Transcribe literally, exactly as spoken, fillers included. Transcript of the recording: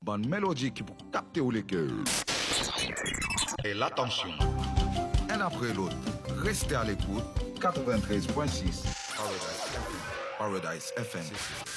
bonne mélodie qui pour capter ou les cœurs. Et l'attention. Un après l'autre, restez à l'écoute. quatre-vingt-treize point six Paradise F M. Paradise F M.